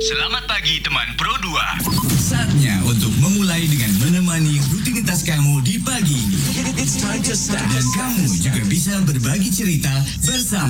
Selamat pagi teman Pro 2. Saatnya untuk memulai dengan menemani rutinitas kamu di pagi ini. Dan kamu juga bisa berbagi cerita bersama